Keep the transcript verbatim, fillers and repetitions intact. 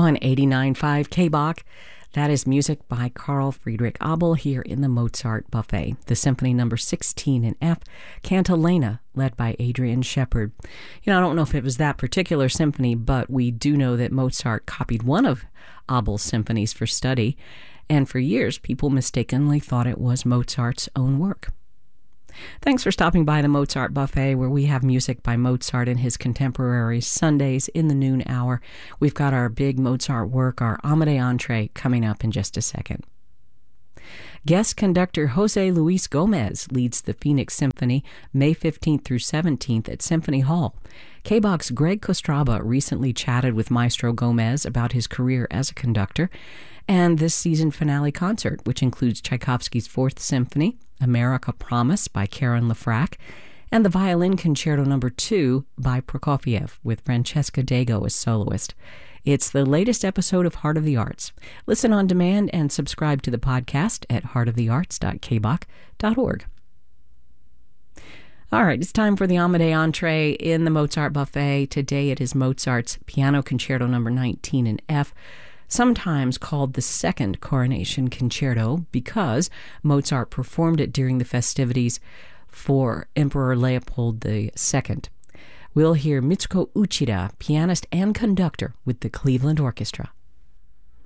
on eighty-nine point five K B O C. That is music by Carl Friedrich Abel here in the Mozart Buffet. The Symphony Number sixteen in F, Cantilena, led by Adrian Shepard. You know, I don't know if it was that particular symphony, but we do know that Mozart copied one of Abel's symphonies for study, and for years people mistakenly thought it was Mozart's own work. Thanks for stopping by the Mozart Buffet, where we have music by Mozart and his contemporaries Sundays in the noon hour. We've got our big Mozart work, our Amadei Entree, coming up in just a second. Guest conductor Jose Luis Gomez leads the Phoenix Symphony May fifteenth through seventeenth at Symphony Hall. K B O C's Greg Kostraba recently chatted with Maestro Gomez about his career as a conductor and this season finale concert, which includes Tchaikovsky's Fourth Symphony, America Promise by Karen Lafrac, and the Violin Concerto Number two by Prokofiev with Francesca Dago as soloist. It's the latest episode of Heart of the Arts. Listen on demand and subscribe to the podcast at heart of the arts dot k b o c dot org. All right, it's time for the Amadei Entree in the Mozart Buffet. Today it is Mozart's Piano Concerto Number nineteen in F, sometimes called the Second Coronation Concerto because Mozart performed it during the festivities for Emperor Leopold the Second. We'll hear Mitsuko Uchida, pianist and conductor with the Cleveland Orchestra.